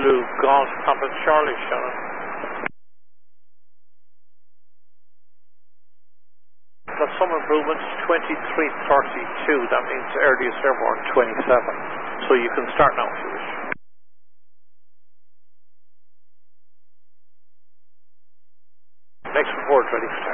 Zulu Golf Papa Charlie, Shannon. Got some improvements, 23:32, that means earliest airborne 27. So you can start now if you wish. Next report ready for